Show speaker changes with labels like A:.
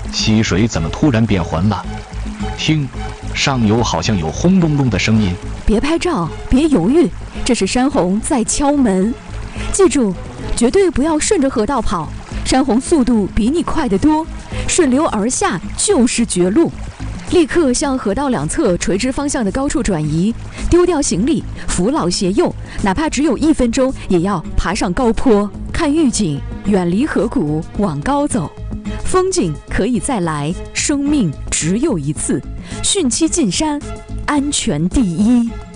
A: 溪水怎么突然变浑了？听，上游好像有轰隆隆的声音。
B: 别拍照，别犹豫，这是山洪在敲门。记住，绝对不要顺着河道跑，山洪速度比你快得多，顺流而下就是绝路。立刻向河道两侧垂直方向的高处转移，丢掉行李，扶老携幼，哪怕只有1分钟，也要爬上高坡，看预警，远离河谷，往高走。风景可以再来，生命只有一次，汛期进山，安全第一。